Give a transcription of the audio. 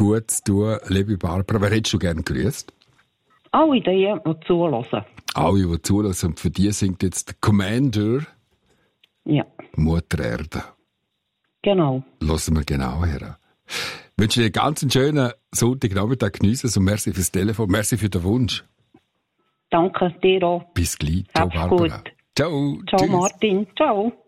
gut zu tun. Liebe Barbara, wer hättest du gerne gegrüßt? Alle die zuhören. Alle, die zulassen. Und für die singt jetzt der Commander Mutter Erde. Genau. Hören wir genau her. Ich wünsche dir einen ganz schönen Sonntagnachmittag, geniessen und merci fürs Telefon, merci für den Wunsch. Danke dir auch. Bis gleich. Ciao, Hab's Barbara. gut. Ciao. Ciao, Tschüss. Martin. Ciao.